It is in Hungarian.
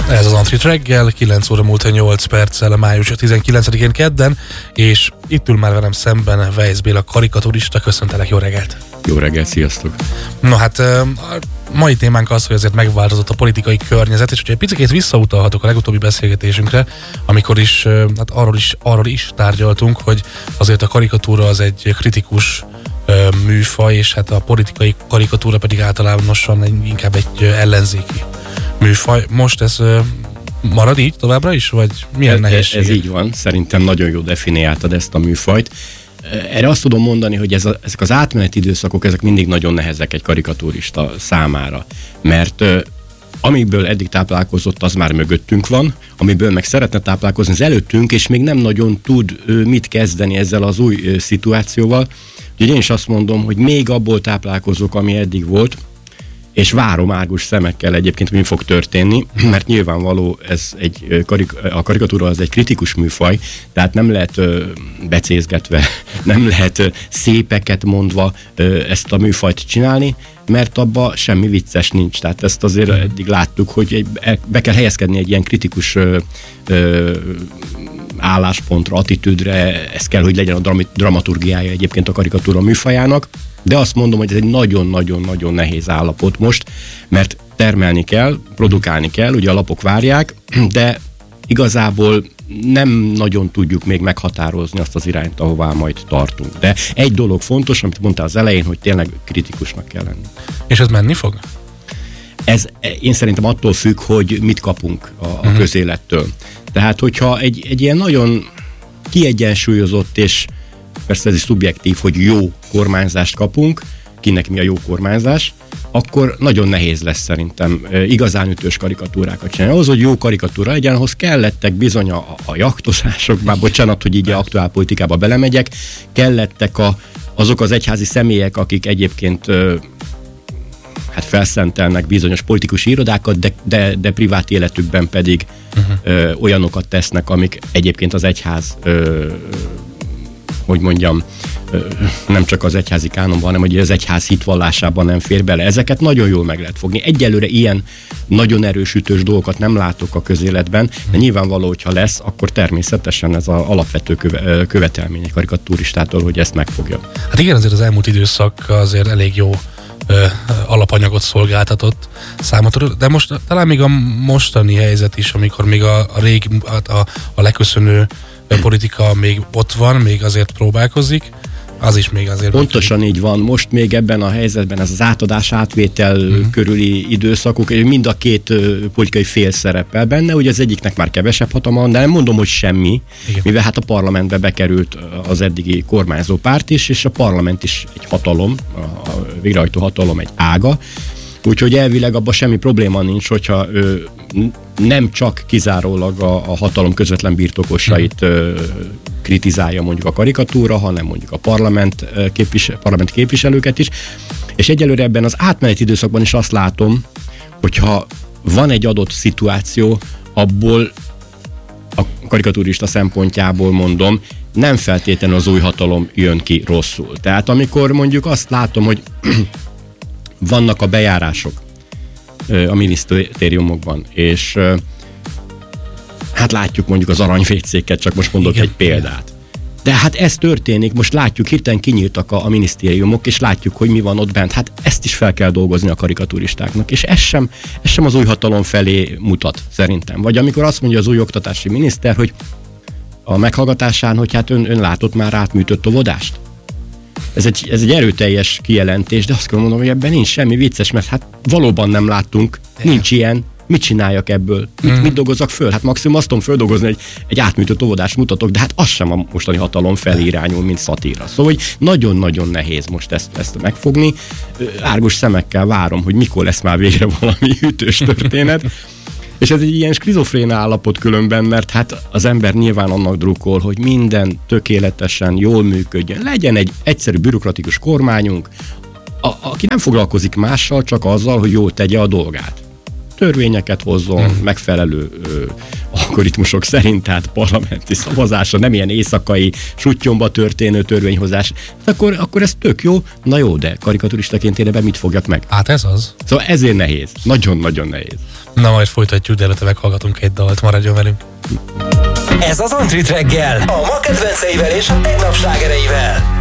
Ez az Antrit reggel, 9 óra múlt 8 perccel, május 19-én kedden, és itt ül már velem szemben Weisz Béla karikaturista. Köszöntelek, jó reggelt! Jó reggelt, sziasztok! No hát a mai témánk az, hogy azért megváltozott a politikai környezet, és hogyha egy picit visszautalhatok a legutóbbi beszélgetésünkre, amikor is, hát arról is tárgyaltunk, hogy azért a karikatúra az egy kritikus műfaj, és hát a politikai karikatúra pedig általánosan inkább egy ellenzéki műfaj. Most ez marad így továbbra is, vagy milyen nehézség? Ez így van, szerintem nagyon jó definiáltad ezt a műfajt. Erre azt tudom mondani, hogy ezek az átmeneti időszakok, ezek mindig nagyon nehezek egy karikaturista számára, mert amiből eddig táplálkozott, az már mögöttünk van, amiből meg szeretne táplálkozni, az előttünk, és még nem nagyon tud mit kezdeni ezzel az új szituációval. Úgyhogy én is azt mondom, hogy még abból táplálkozok, ami eddig volt, és várom árgus szemekkel egyébként, hogy mi fog történni, mert nyilvánvaló a karikatúra az egy kritikus műfaj, tehát nem lehet becézgetve, nem lehet szépeket mondva ezt a műfajt csinálni, mert abban semmi vicces nincs. Tehát ezt azért eddig láttuk, hogy be kell helyezkedni egy ilyen kritikus álláspontra, attitűdre, ez kell, hogy legyen a dramaturgiája egyébként a karikatúra műfajának, de azt mondom, hogy ez egy nagyon-nagyon-nagyon nehéz állapot most, mert termelni kell, produkálni kell, ugye a lapok várják, de igazából nem nagyon tudjuk még meghatározni azt az irányt, ahová majd tartunk. De egy dolog fontos, amit mondtál az elején, hogy tényleg kritikusnak kell lenni. És ez menni fog? Ez én szerintem attól függ, hogy mit kapunk a közélettől. Tehát, hogyha egy ilyen nagyon kiegyensúlyozott, és persze ez is szubjektív, hogy jó kormányzást kapunk, kinek mi a jó kormányzás, akkor nagyon nehéz lesz szerintem igazán ütős karikatúrákat csinálni. Ahhoz, hogy jó karikatúra legyen, ahhoz kellettek bizony a jachtosások, már bocsánat, hogy így a aktuál politikába belemegyek, kellettek azok az egyházi személyek, akik egyébként hát felszentelnek bizonyos politikus irodákat, de privát életükben pedig olyanokat tesznek, amik egyébként az egyház hogy mondjam, nem csak az egyházi kánonban, hanem hogy az egyház hitvallásában nem fér bele. Ezeket nagyon jól meg lehet fogni. Egyelőre ilyen nagyon erős ütős dolgokat nem látok a közéletben, de nyilvánvaló, hogyha lesz, akkor természetesen ez az alapvető követelmény egy karikaturistától, hogy ezt megfogja. Hát igen, azért az elmúlt időszak azért elég jó alapanyagot szolgáltatott számotra, de most talán még a mostani helyzet is, amikor még a régi, a leköszönő politika még ott van, még azért próbálkozik, az is még azért... Pontosan így van. Most még ebben a helyzetben ez az átadás, átvétel körüli időszakok, mind a két politikai fél szerepel benne, ugye az egyiknek már kevesebb hatalma van, de nem mondom, hogy semmi, mivel hát a parlamentbe bekerült az eddigi kormányzó párt is, és a parlament is egy hatalom, a végrehajtó hatalom egy ága, úgyhogy elvileg abban semmi probléma nincs, hogyha nem csak kizárólag a hatalom közvetlen birtokosait kritizálja mondjuk a karikatúra, hanem mondjuk a parlament képviselőket is. És egyelőre ebben az átmeneti időszakban is azt látom, hogyha van egy adott szituáció, abból a karikaturista szempontjából mondom, nem feltétlenül az új hatalom jön ki rosszul. Tehát amikor mondjuk azt látom, hogy vannak a bejárások a minisztériumokban, és hát látjuk mondjuk az aranyvécéket, csak most mondok egy példát. De hát ez történik, most látjuk, hirtelen kinyíltak a minisztériumok, és látjuk, hogy mi van ott bent. Hát ezt is fel kell dolgozni a karikaturistáknak, és ez sem az új hatalom felé mutat, szerintem. Vagy amikor azt mondja az új oktatási miniszter, hogy a meghallgatásán, hogy hát ön látott már átműtött óvodást. Ez egy erőteljes kijelentés, de azt kell mondom, hogy ebben nincs semmi vicces, mert hát valóban nem láttunk, nincs ilyen. Mit csináljak ebből? Mit dolgozzak föl? Hát maximum azt tudom földolgozni, egy átműtött óvodást mutatok, de hát az sem a mostani hatalom felé irányul, mint szatíra. Szóval, hogy nagyon-nagyon nehéz most ezt megfogni. Árgus szemekkel várom, hogy mikor lesz már végre valami ütős történet. És ez egy ilyen skizofrén állapot különben, mert hát az ember nyilván annak drukkol, hogy minden tökéletesen jól működjön. Legyen egy egyszerű bürokratikus kormányunk, aki nem foglalkozik mással, csak azzal, hogy jól tegye a dolgát. Törvényeket hozzon, megfelelő algoritmusok szerint, tehát parlamenti szavazásra, nem ilyen éjszakai suttyomba történő törvényhozás. Akkor ez tök jó, na jó, de karikaturistaként én ebben mit fogjak meg? Hát ez az. Szóval ezért nehéz, nagyon-nagyon nehéz. Na, majd folytatjuk, de előtte meghallgatunk egy dalt, maradjon velünk. Ez az Antrit reggel, a ma kedvenceivel és a tegnap slágereivel.